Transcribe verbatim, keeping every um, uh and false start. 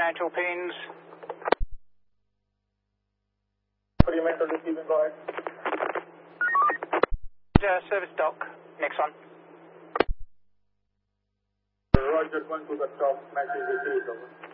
Nigel pins. Perimeter receiving, go ahead. Uh, service dock, next one. Roger, one to the top, match is received, over.